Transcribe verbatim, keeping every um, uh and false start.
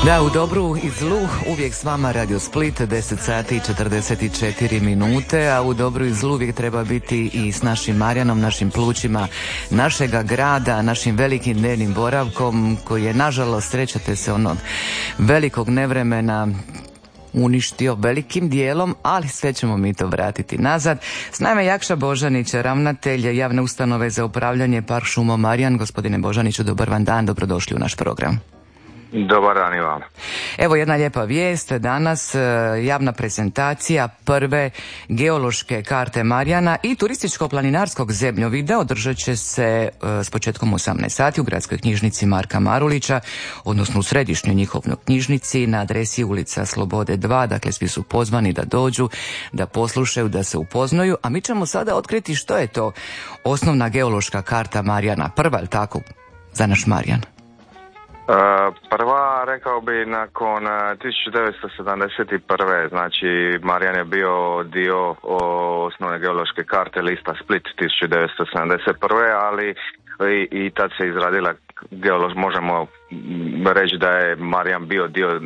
Da, u dobru i zlu uvijek s vama Radio Split, deset sati i četrdeset četiri minute, a u dobru i zlu uvijek treba biti i s našim Marjanom, našim plućima našega grada, našim velikim dnevnim boravkom koji je, nažalost, srećate se, onog velikog nevremena uništio velikim dijelom, ali sve ćemo mi to vratiti nazad. S nama je Jakša Božanić, ravnatelj javne ustanove za upravljanje Park šumom Marjan. Gospodine Božaniću, dobar vam dan, dobrodošli u naš program. Dobar dan i vam. Evo jedna lijepa vijest, danas javna prezentacija prve geološke karte Marjana i turističko-planinarskog zemljovida održat će se s početkom osamnaest sati u gradskoj knjižnici Marka Marulića, odnosno u središnjoj njihovnoj knjižnici na adresi ulica Slobode dva, dakle svi su pozvani da dođu, da poslušaju, da se upoznaju, a mi ćemo sada otkriti što je to osnovna geološka karta Marjana, prva, je tako, za naš Marjan? Prva, rekao bi, nakon tisuću devetsto sedamdeset prve. Znači, Marjan je bio dio osnovne geološke karte lista Split tisuću devetsto sedamdeset prve, ali i, i tad se izradila geološ, možemo reći da je Marjan bio dio